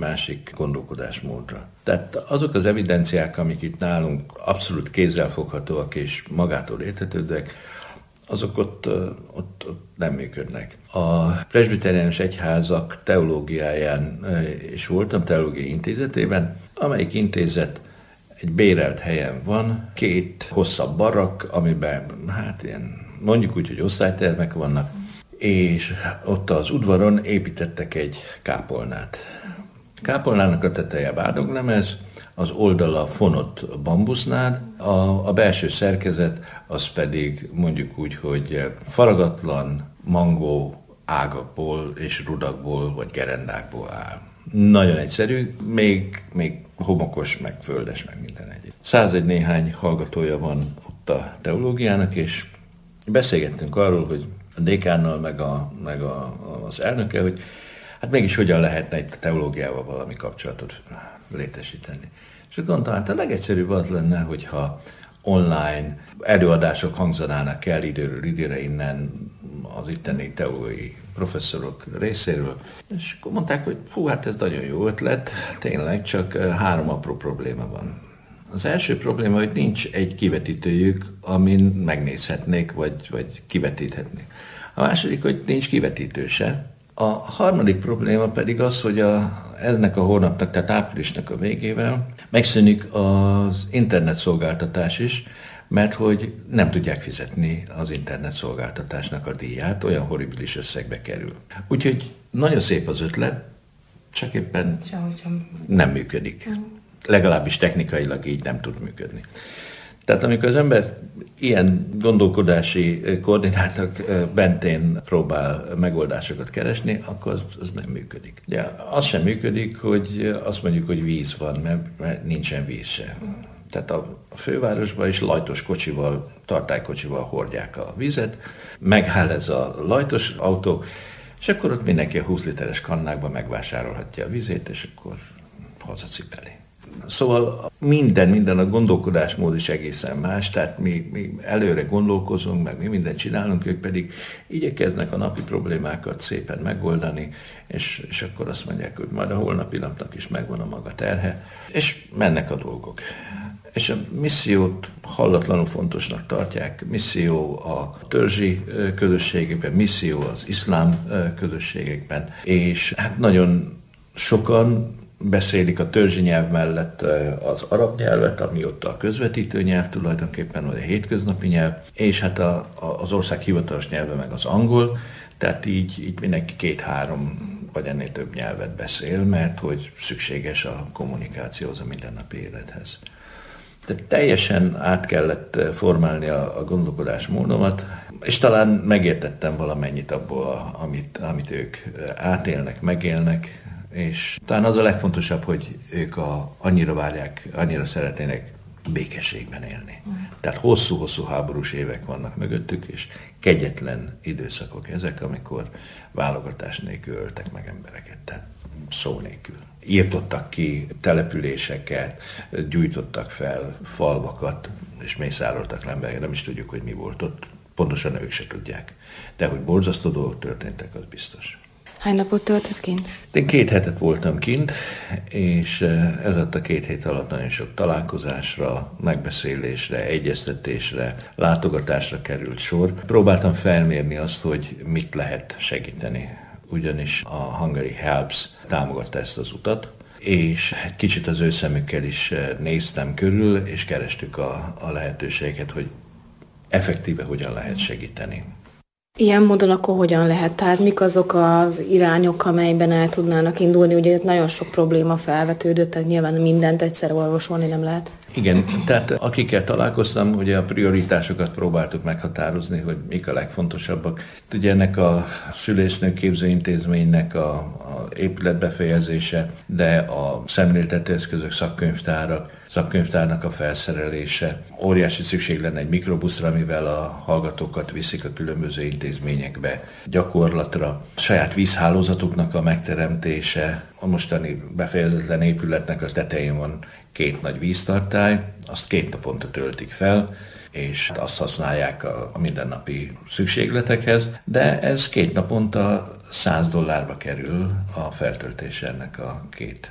másik gondolkodásmódra. Tehát azok az evidenciák, amik itt nálunk abszolút kézzelfoghatóak és magától értetődőek, azok ott nem működnek. A presbiteriánus egyházak teológiáján is voltam, teológiai intézetében, amelyik intézet egy bérelt helyen van, 2 hosszabb barak, amiben ilyen, mondjuk úgy, hogy osztálytermek vannak, és ott az udvaron építettek egy kápolnát. A kápolnának a teteje bádoglemez, az oldala fonott bambusznád, a belső szerkezet az pedig mondjuk úgy, hogy faragatlan mangó ágakból és rudakból vagy gerendákból áll. Nagyon egyszerű, még homokos, meg földes, meg minden egyéb. 101 néhány hallgatója van ott a teológiának, és beszélgettünk arról, hogy a dékánnal, meg az elnöke, hogy hát mégis hogyan lehetne itt a teológiával valami kapcsolatot létesíteni. És gondoltam, hát a legegyszerűbb az lenne, hogyha online előadások hangzanának el időről időre innen az itteni teológiai professzorok részéről. És akkor mondták, hogy hát ez nagyon jó ötlet, tényleg, csak 3 apró probléma van. Az első probléma, hogy nincs egy kivetítőjük, amin megnézhetnék, vagy kivetíthetnék. A második, hogy nincs kivetítő se. A harmadik probléma pedig az, hogy ennek a hónapnak, tehát áprilisnak a végével megszűnik az internetszolgáltatás is, mert hogy nem tudják fizetni az internetszolgáltatásnak a díját, olyan horribilis összegbe kerül. Úgyhogy nagyon szép az ötlet, csak éppen nem működik. Legalábbis technikailag így nem tud működni. Tehát amikor az ember ilyen gondolkodási koordinátok mentén próbál megoldásokat keresni, akkor az nem működik. De az sem működik, hogy azt mondjuk, hogy víz van, mert nincsen víz se. Tehát a fővárosban is lajtos kocsival, tartálykocsival hordják a vizet, megáll ez a lajtos autó, és akkor ott mindenki a 20 literes kannákban megvásárolhatja a vizét, és akkor hazacipeli. Szóval minden a gondolkodásmód is egészen más, tehát mi előre gondolkozunk, meg mi mindent csinálunk, ők pedig igyekeznek a napi problémákat szépen megoldani, és akkor azt mondják, hogy majd a holnapi napnak is megvan a maga terhe, és mennek a dolgok. És a missziót hallatlanul fontosnak tartják. Misszió a törzsi közösségekben, misszió az iszlám közösségekben, és hát nagyon sokan beszélik a törzsi nyelv mellett az arab nyelvet, ami ott a közvetítő nyelv tulajdonképpen, vagy a hétköznapi nyelv, és hát az ország hivatalos nyelve meg az angol, tehát így mindenki 2-3 vagy ennél több nyelvet beszél, mert hogy szükséges a kommunikációhoz, a mindennapi élethez. Tehát teljesen át kellett formálni a gondolkodásmódomat, és talán megértettem valamennyit abból, amit ők átélnek, megélnek, és talán az a legfontosabb, hogy ők annyira várják, annyira szeretnének békességben élni. Tehát hosszú-hosszú háborús évek vannak mögöttük, és kegyetlen időszakok ezek, amikor válogatás nélkül öltek meg embereket, tehát szó nélkül. Írtottak ki településeket, gyújtottak fel falvakat, és mészároltak le embereket, nem is tudjuk, hogy mi volt ott. Pontosan ők se tudják. De hogy borzasztó dolgok történtek, az biztos. Hány napot töltött kint? Én 2 hetet voltam kint, és ez alatt a 2 hét alatt nagyon sok találkozásra, megbeszélésre, egyeztetésre, látogatásra került sor. Próbáltam felmérni azt, hogy mit lehet segíteni, ugyanis a Hungary Helps támogatta ezt az utat, és egy kicsit az ő szemükkel is néztem körül, és kerestük a lehetőséget, hogy effektíve hogyan lehet segíteni. Ilyen módon akkor hogyan lehet? Tehát mik azok az irányok, amelyben el tudnának indulni? Ugye nagyon sok probléma felvetődött, tehát nyilván mindent egyszer orvosolni nem lehet. Igen, tehát akikkel találkoztam, ugye a prioritásokat próbáltuk meghatározni, hogy mik a legfontosabbak. Ugye ennek a szülésznőképző intézménynek a épületbefejezése, de a szemléltető eszközök, szakkönyvtárnak a felszerelése. Óriási szükség lenne egy mikrobuszra, amivel a hallgatókat viszik a különböző intézményekbe gyakorlatra. Saját vízhálózatuknak a megteremtése. A mostani befejezetlen épületnek a tetején van 2 nagy víztartály, azt 2 naponta töltik fel, és azt használják a mindennapi szükségletekhez, de ez 2 naponta $100 kerül a feltöltése ennek a 2